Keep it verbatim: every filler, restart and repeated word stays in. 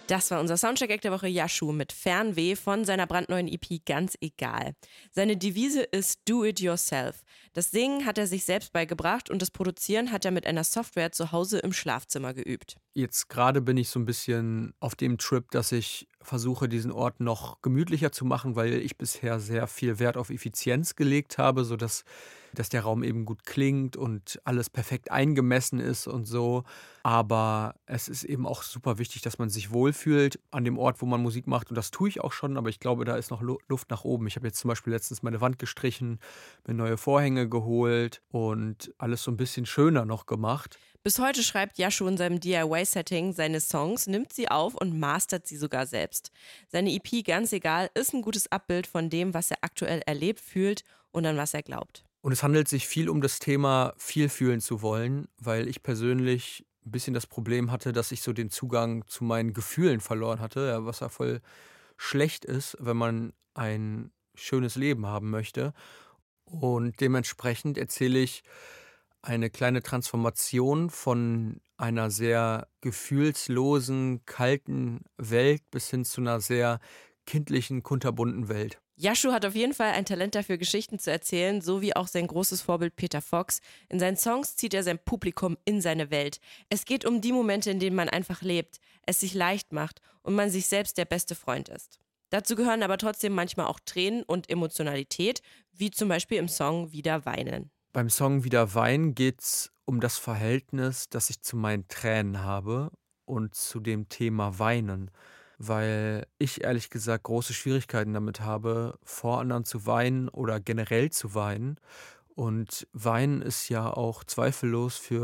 Das war unser Soundcheck-Act der Woche, Yashu mit Fernweh von seiner brandneuen E P Ganz egal. Seine Devise ist Do it yourself. Das Singen hat er sich selbst beigebracht und das Produzieren hat er mit einer Software zu Hause im Schlafzimmer geübt. Jetzt gerade bin ich so ein bisschen auf dem Trip, dass ich versuche, diesen Ort noch gemütlicher zu machen, weil ich bisher sehr viel Wert auf Effizienz gelegt habe, sodass dass der Raum eben gut klingt und alles perfekt eingemessen ist und so. Aber es ist eben auch super wichtig, dass man sich wohlfühlt an dem Ort, wo man Musik macht. Und das tue ich auch schon, aber ich glaube, da ist noch Lu Luft nach oben. Ich habe jetzt zum Beispiel letztens meine Wand gestrichen, mir neue Vorhänge geholt und alles so ein bisschen schöner noch gemacht. Bis heute schreibt Yashu in seinem D I Y-Setting seine Songs, nimmt sie auf und mastert sie sogar selbst. Seine E P Ganz egal ist ein gutes Abbild von dem, was er aktuell erlebt, fühlt und an was er glaubt. Und es handelt sich viel um das Thema, viel fühlen zu wollen, weil ich persönlich ein bisschen das Problem hatte, dass ich so den Zugang zu meinen Gefühlen verloren hatte, ja, was ja voll schlecht ist, wenn man ein schönes Leben haben möchte. Und dementsprechend erzähle ich eine kleine Transformation von einer sehr gefühlslosen, kalten Welt bis hin zu einer sehr kindlichen, kunterbunten Welt. Yashu hat auf jeden Fall ein Talent dafür, Geschichten zu erzählen, so wie auch sein großes Vorbild Peter Fox. In seinen Songs zieht er sein Publikum in seine Welt. Es geht um die Momente, in denen man einfach lebt, es sich leicht macht und man sich selbst der beste Freund ist. Dazu gehören aber trotzdem manchmal auch Tränen und Emotionalität, wie zum Beispiel im Song Wieder weinen. Beim Song Wieder weinen geht's um das Verhältnis, das ich zu meinen Tränen habe und zu dem Thema Weinen, weil ich ehrlich gesagt große Schwierigkeiten damit habe, vor anderen zu weinen oder generell zu weinen. Und Weinen ist ja auch zweifellos für